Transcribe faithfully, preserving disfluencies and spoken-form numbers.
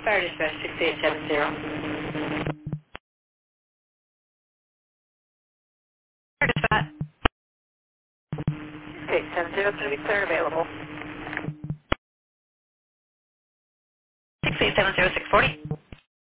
Fire dispatch six eight seven zero. Fire dispatch. six eight seven zero, can we be clear available? six eight seven zero six forty.